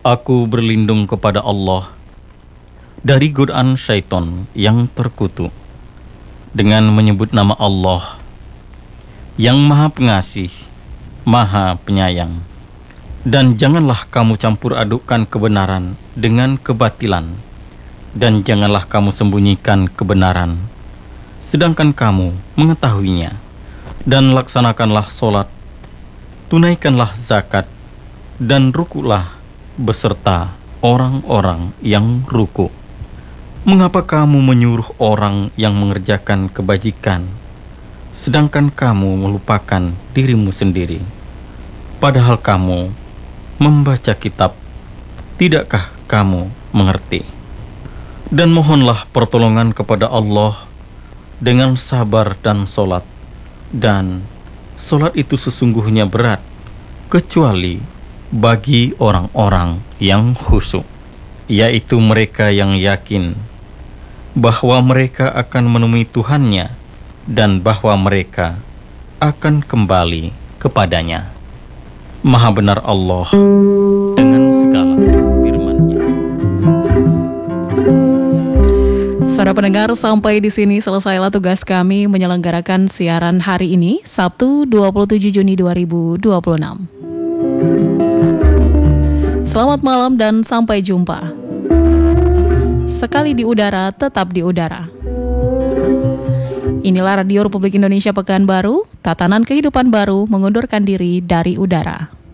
Aku berlindung kepada Allah dari godaan syaitan yang terkutuk dengan menyebut nama Allah yang Maha Pengasih, Maha Penyayang. Dan janganlah kamu campur adukkan kebenaran dengan kebatilan, dan janganlah kamu sembunyikan kebenaran, sedangkan kamu mengetahuinya. Dan laksanakanlah solat, tunaikanlah zakat, dan rukuklah beserta orang-orang yang ruku. Mengapa kamu menyuruh orang yang mengerjakan kebajikan, sedangkan kamu melupakan dirimu sendiri? Padahal kamu membaca kitab, tidakkah kamu mengerti? Dan mohonlah pertolongan kepada Allah dengan sabar dan solat. Dan solat itu sesungguhnya berat, kecuali bagi orang-orang yang khusyuk, yaitu mereka yang yakin bahwa mereka akan menemui Tuhannya dan bahwa mereka akan kembali kepadanya. Maha benar Allah dengan segala firman-Nya. Saudara pendengar, sampai di sini selesailah tugas kami menyelenggarakan siaran hari ini, Sabtu 27 Juni 2026. Selamat malam dan sampai jumpa. Sekali di udara, tetap di udara. Inilah Radio Republik Indonesia Pekanbaru, tatanan kehidupan baru mengundurkan diri dari udara.